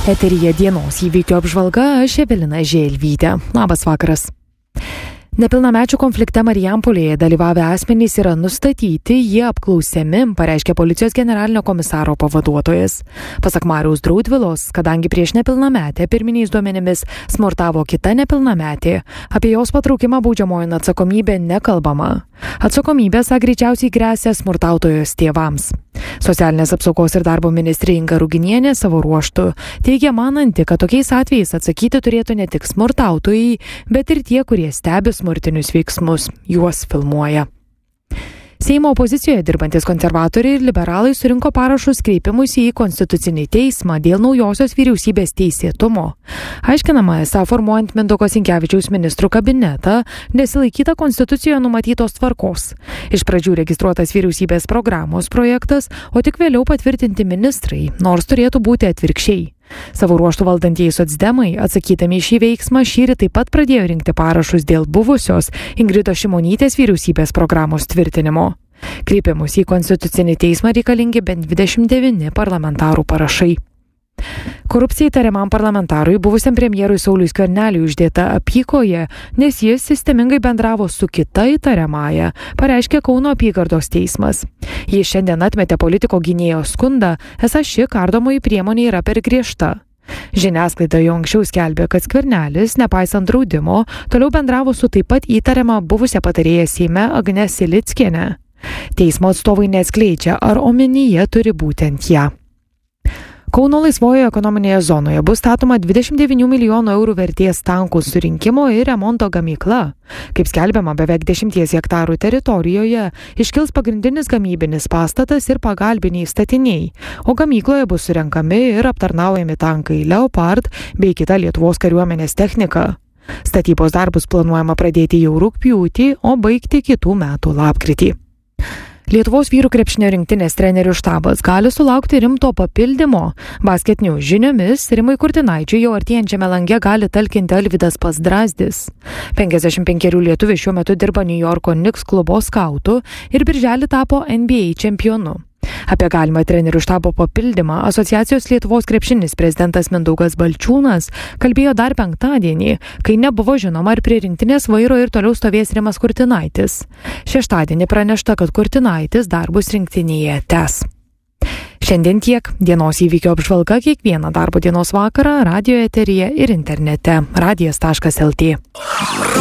Eteryje dienos įvykių apžvalga, aš Evelina Želvytė. Labas vakaras. Nepilnamečių konflikte Marijampolėje dalyvavę asmenys yra nustatyti, jie apklausiami, pareiškė policijos generalinio komisaro pavaduotojas. Pasak Mariaus Draudvilos, kadangi prieš nepilnametę pirminiais duomenimis smurtavo kita nepilnametė, apie jos patraukimą baudžiamojon atsakomybė nekalbama. Atsakomybė, greičiausiai gresia smurtautojos tėvams. Socialinės apsaugos ir darbo ministrė Inga Ruginienė savo ruožtu teigia mananti, kad tokiais atvejais atsakyti turėtų ne tik smurtautojai, bet ir tie, kurie stebi smurtinius veiksmus, juos filmuoja. Seimo opozicijoje dirbantis konservatoriai ir liberalai surinko parašus kreipimusi į Konstitucinį teismą dėl naujosios vyriausybės teisėtumo. Aiškinama, esą formuojant Mindaugo Sinkevičiaus ministrų kabinetą nesilaikyta Konstitucijoje numatytos tvarkos. Iš pradžių registruotas vyriausybės programos projektas, o tik vėliau patvirtinti ministrai, nors turėtų būti atvirkščiai. Savo ruožtų valdantieji socdemai, atsakydami į šį veiksmą, šįryt taip pat pradėjo rinkti parašus dėl buvusios Ingridos Šimonytės vyriausybės programos tvirtinimo. Kreipimus į Konstitucinį teismą reikalingi bent 29 parlamentarų parašai. Korupcijai įtariamam parlamentarui, buvusiam premjerui Sauliui Skverneliui uždėta apykoje, nes jis sistemingai bendravo su kita įtariamąja, pareiškė Kauno apygardos teismas. Jis šiandien atmetė politiko gynėjo skundą, esą ši kardomoji priemonė yra per griežta. Žiniasklaida jau anksčiau skelbė, kad Skvernelis, nepaisant draudimo, toliau bendravo su taip pat įtariama buvusia patarėja Seime Agne Silickiene. Teismo atstovai neatskleidžia, ar omenyje turi būtent ją. Kauno laisvojoje ekonominėje zonoje bus statoma 29 milijonų eurų vertės tankų surinkimo ir remonto gamykla. Kaip skelbiama, beveik 10 hektarų teritorijoje iškils pagrindinis gamybinis pastatas ir pagalbiniai statiniai, o gamykloje bus surenkami ir aptarnaujami tankai Leopard bei kita Lietuvos kariuomenės technika. Statybos darbus planuojama pradėti jau rugpjūtį, o baigti kitų metų lapkritį. Lietuvos vyrų krepšinio rinktinės trenerių štabas gali sulaukti rimto papildymo. Basketinių žiniomis Rimui Kurtinaičiui jau artėjančiame lange gali talkinti Alvydas Pazdrazdis. 55 lietuvis šiuo metu dirba New Yorko Knicks klubo skautu ir birželį tapo NBA čempionu. Apie galimą trenerių štabo papildymą Asociacijos Lietuvos krepšinis prezidentas Mindaugas Balčiūnas kalbėjo dar penktadienį, kai nebuvo žinoma, ar prie rinktinės vairo ir toliau stovės Rimas Kurtinaitis. Šeštadienį pranešta, kad Kurtinaitis darbus rinktinėje tęs. Šiandien tiek. Dienos įvykio apžvalga kiekvieną darbo dienos vakarą radijo eteryje ir internete radijas.lt.